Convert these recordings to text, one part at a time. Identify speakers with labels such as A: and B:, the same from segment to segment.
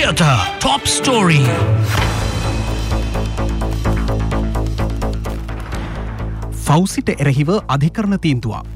A: Theatre Top Story.
B: ෆෞසිට එරෙහිව අධිකරණ තීන්දුවක්.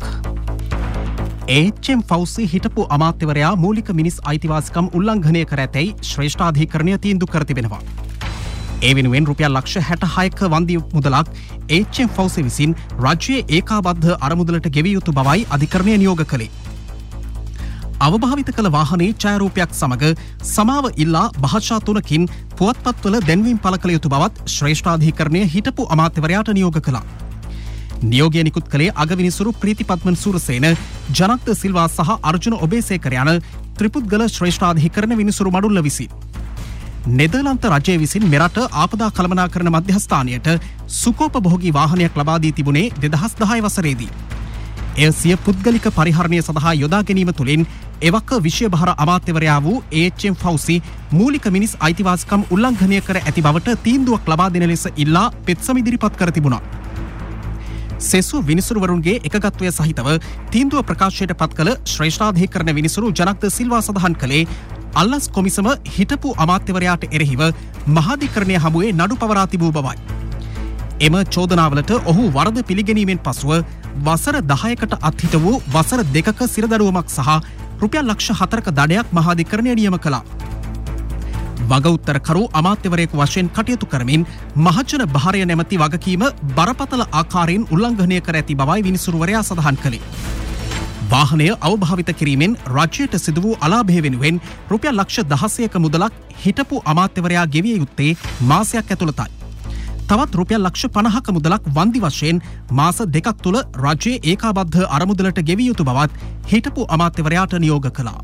B: HM ෆෞසි හිටපු අමාත්‍යවරයා මූලික මිනිස් අයිතිවාසිකම් උල්ලංඝනය කර ඇතැයි ශ්‍රේෂ්ඨාධිකරණය තීන්දුව කර තිබෙනවා. ඒ වෙනුවෙන් රුපියල් ලක්ෂ 66ක වන්දි මුදලක් HM ෆෞසි විසින් රාජ්‍යයේ ඒකාබද්ධ අරමුදලට ගෙවිය යුතු බවයි අධිකරණය නියෝග කළේ. අවභාවිත කළ වාහනයේ ඡායාරූපයක් සමග සමාව ඉල්ලා භාෂා 3කින් පුවත්පත්වල දැන්වීම් පළ කළ යුතු බවත් ශ්‍රේෂ්ඨාධිකරණය හිටපු අමාත්‍යවරයාට නියෝග කළා. නියෝගය නිකුත් කළේ අගවිනිසුරු ප්‍රීතිපත්මන් සූරසේන, ජනක්ද සිල්වා සහ අර්ජුන ඔබේසේකර යන ත්‍රිපුද්ගල ශ්‍රේෂ්ඨාධිකරණ විනිසුරු මඩුල්ල විසින්. නෙදර්ලන්ත රජය විසින් මෙරට ආපදා කළමනාකරණ මධ්‍යස්ථානයට සුකෝපභෝගී වාහනයක් ලබා දී තිබුණේ 2010 වසරේදී. එය සිය පුද්ගලික පරිහරණය සඳහා යොදා ගැනීම තුළින් එවක විෂයභාර අමාත්‍යවරයා වූ HM ෆෞසි මූලික මිනිස් අයිතිවාසිකම් උල්ලංඝනය කර ඇති බවට තීන්දුවක් ලබා දෙන ලෙස ඉල්ලා පෙත්සම ඉදිරිපත් කර තිබුණා. සෙසු විනිසුරුවරුන්ගේ එකගත්වය සහිතව තීන්දුව ප්‍රකාශයට පත් කළ ශ්‍රේෂ්ඨාධිකරණ විනිසුරු ජනක්ද සිල්වා සඳහන් කළේ අල්ලස් කොමිසම හිටපු අමාත්‍යවරයාට එරෙහිව මහාධිකරණය හමුවේ නඩු පවරා තිබූ බවයි. එම චෝදනාවලට ඔහු වරද පිළිගැනීමෙන් පසුව වසර 10කට අත්හිට වූ වසර 2ක සිරදරුවමක් සහ රුපියල් ලක්ෂ 4ක දඩයක් මහාධිකරණය නියම කළා. වගඋත්තරකරු අමාත්‍යවරයෙකු වශයෙන් කටයුතු කරමින් මහජන භාරය නැමැති වගකීම බරපතල ආකාරයෙන් උල්ලංඝනය කර ඇති බවයි විනිසුරුවරයා සඳහන් කළේ. වාහනය අවභාවිත කිරීමෙන් රජයට සිදු වූ අලාභය වෙනුවෙන් රුපියල් ලක්ෂ 16ක මුදලක් හිටපු අමාත්‍යවරයා ගෙවිය යුත්තේ මාසයක් ඇතුළතයි. තවත් රුපියල් ලක්ෂ 50ක මුදලක් වන්දි වශයෙන් මාස 2ක් තුළ රජයේ ඒකාබද්ධ අරමුදලට ගෙවිය යුතු බවත් හිටපු අමාත්‍යවරයාට නියෝග කළා.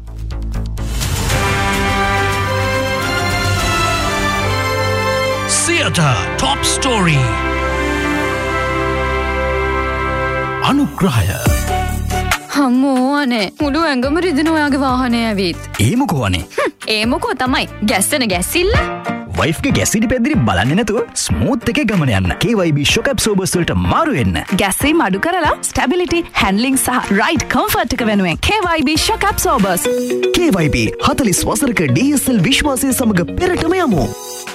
A: Theatre Top Story. අනුග්‍රහය.
C: හම්මෝ අනේ මුළු ඇඟම රිදෙන ඔයාගේ වාහනේ ඇවිත්.
D: ඒ මොකෝ අනේ?
C: ඒ මොකෝ තමයි ගැස්සෙන ගැස්සිල්ල.
D: වයිෆ්ගේ ගැස්සිලි පැදිරි බලන්නේ නැතුව ස්මූත් එකේ ගමන යන්න. KYB shock absorbers වලට මාරු වෙන්න.
E: ගැස්සීම අඩු කරලා ස්ටැබිලිටි, හැන්ඩ්ලිංగ్ සහ රයිඩ් කම්ෆර්ට් එක වෙනුවෙන් KYB shock absorbers.
D: KYB 40 වසරක DSL විශ්වාසය සමග පෙරටම යමු.